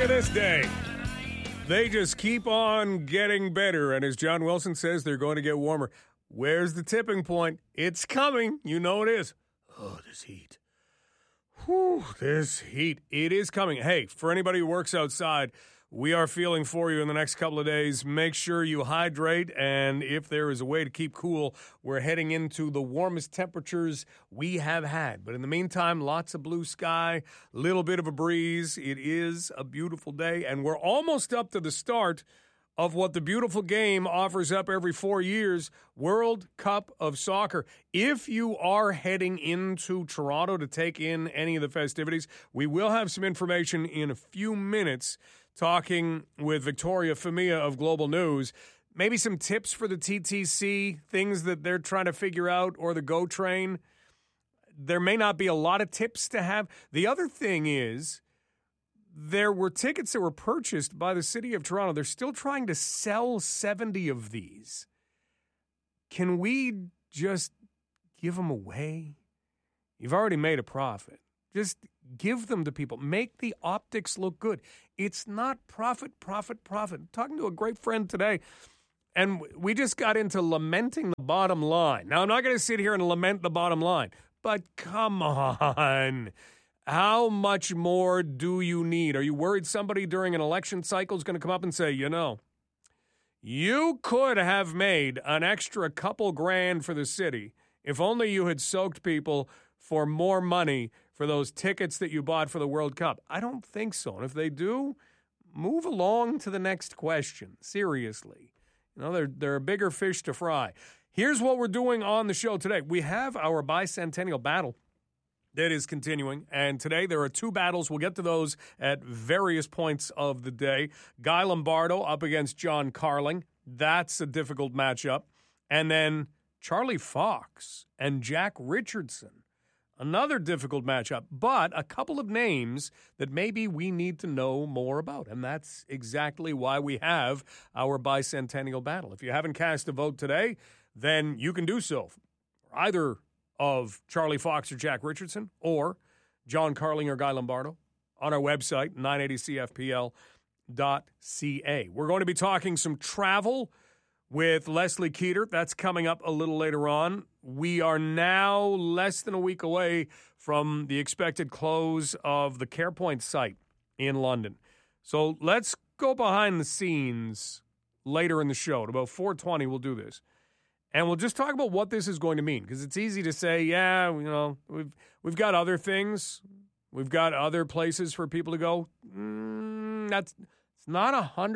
at this day. They just keep on getting better, and as John Wilson says, they're going to get warmer. Where's the tipping point? It's coming. You know it is. Oh, this heat. Whew, this heat. It is coming. Hey, for anybody who works outside, we are feeling for you in the next couple of days. Make sure you hydrate, and if there is a way to keep cool, we're heading into the warmest temperatures we have had. But in the meantime, lots of blue sky, little bit of a breeze. It is a beautiful day, and we're almost up to the start of what the beautiful game offers up every 4 years, World Cup of Soccer. If you are heading into Toronto to take in any of the festivities, we will have some information in a few minutes talking with Victoria Femia of Global News. Maybe some tips for the TTC, things that they're trying to figure out, or the GO train. There may not be a lot of tips to have. The other thing is, there were tickets that were purchased by the city of Toronto. They're still trying to sell 70 of these. Can we just give them away? You've already made a profit. Just give them to people. Make the optics look good. It's not profit. I'm talking to a great friend today, and we just got into lamenting the bottom line. Now, I'm not going to sit here and lament the bottom line, but come on. How much more do you need? Are you worried somebody during an election cycle is going to come up and say, you could have made an extra couple grand for the city if only you had soaked people for more money for those tickets that you bought for the World Cup? I don't think so. And if they do, move along to the next question. Seriously. There are bigger fish to fry. Here's what we're doing on the show today. We have our bicentennial battle that is continuing, and today there are two battles. We'll get to those at various points of the day. Guy Lombardo up against John Carling. That's a difficult matchup. And then Charlie Fox and Jack Richardson. Another difficult matchup, but a couple of names that maybe we need to know more about, and that's exactly why we have our bicentennial battle. If you haven't cast a vote today, then you can do so. Either of Charlie Fox or Jack Richardson, or John Carling or Guy Lombardo, on our website, 980cfpl.ca. We're going to be talking some travel with Leslie Keeter. That's coming up a little later on. We are now less than a week away from the expected close of the CarePoint site in London. So let's go behind the scenes later in the show. At about 4:20, we'll do this. And we'll just talk about what this is going to mean, because it's easy to say, we've got other things. We've got other places for people to go. It's not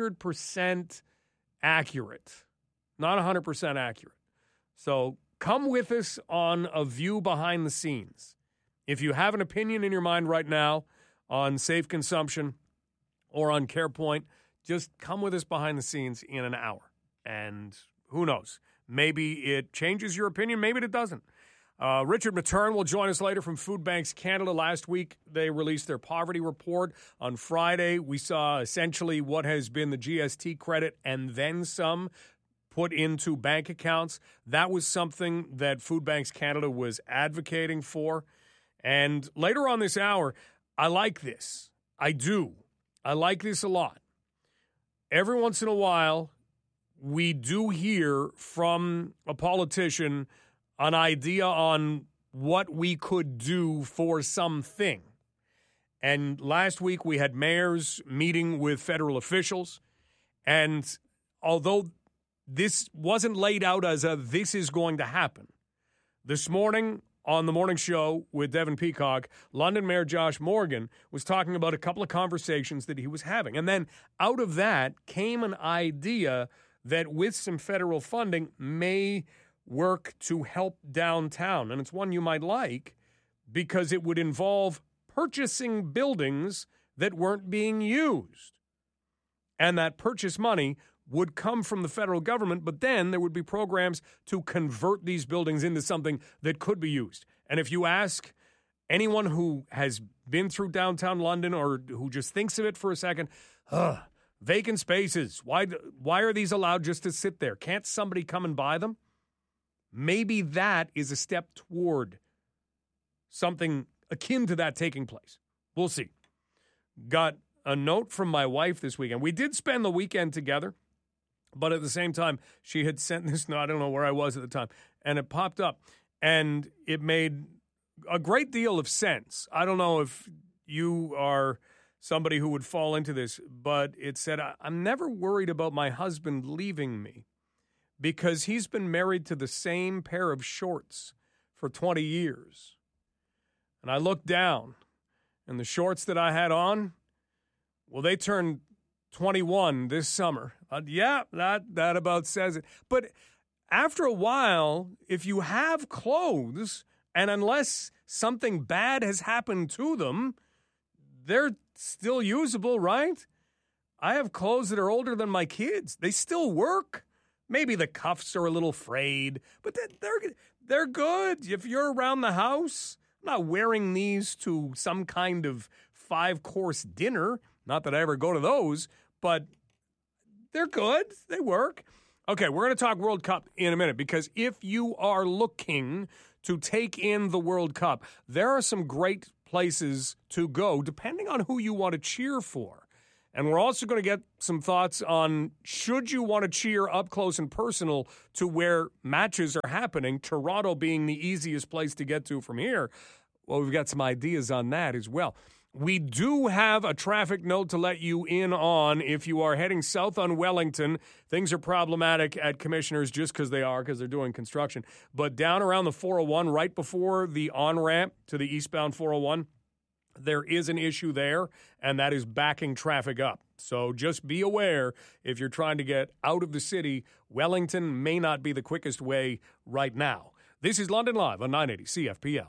100% accurate. Not 100% accurate. So come with us on a view behind the scenes. If you have an opinion in your mind right now on safe consumption or on CarePoint, just come with us behind the scenes in an hour. And who knows? Maybe it changes your opinion. Maybe it doesn't. Richard Matern will join us later from Food Banks Canada. Last week, they released their poverty report. On Friday, we saw essentially what has been the GST credit and then some put into bank accounts. That was something that Food Banks Canada was advocating for. And later on this hour, I like this. I do. I like this a lot. Every once in a while, we do hear from a politician an idea on what we could do for something. And last week we had mayors meeting with federal officials. And although this wasn't laid out as this is going to happen, this morning on the morning show with Devin Peacock, London Mayor Josh Morgan was talking about a couple of conversations that he was having. And then out of that came an idea that with some federal funding may work to help downtown. And it's one you might like because it would involve purchasing buildings that weren't being used. And that purchase money would come from the federal government, but then there would be programs to convert these buildings into something that could be used. And if you ask anyone who has been through downtown London or who just thinks of it for a second, vacant spaces. Why are these allowed just to sit there? Can't somebody come and buy them? Maybe that is a step toward something akin to that taking place. We'll see. Got a note from my wife this weekend. We did spend the weekend together, but at the same time, she had sent this note. I don't know where I was at the time, and it popped up, and it made a great deal of sense. I don't know if you are somebody who would fall into this, but it said, I'm never worried about my husband leaving me because he's been married to the same pair of shorts for 20 years. And I looked down, and the shorts that I had on, well, they turned 21 this summer. Yeah, that about says it. But after a while, if you have clothes, and unless something bad has happened to them, they're still usable, right? I have clothes that are older than my kids. They still work. Maybe the cuffs are a little frayed, but they're good. If you're around the house, I'm not wearing these to some kind of 5-course dinner. Not that I ever go to those, but they're good. They work. Okay, we're going to talk World Cup in a minute because if you are looking to take in the World Cup, there are some great places to go depending on who you want to cheer for. And we're also going to get some thoughts on should you want to cheer up close and personal to where matches are happening, Toronto being the easiest place to get to from here. Well, we've got some ideas on that as well. We do have a traffic note to let you in on if you are heading south on Wellington. Things are problematic at Commissioners just because they're doing construction. But down around the 401, right before the on-ramp to the eastbound 401, there is an issue there, and that is backing traffic up. So just be aware if you're trying to get out of the city, Wellington may not be the quickest way right now. This is London Live on 980 CFPL.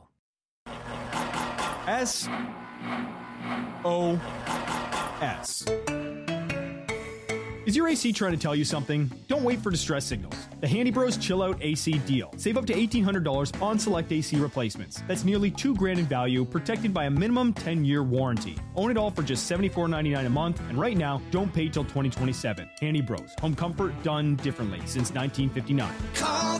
SOS. Is your AC trying to tell you something? Don't wait for distress signals. The Handy Bros Chill Out AC deal. Save up to $1,800 on select AC replacements. That's nearly $2,000 in value, protected by a minimum 10-year warranty. Own it all for just $74.99 a month, and right now, don't pay till 2027. Handy Bros. Home comfort done differently since 1959. Call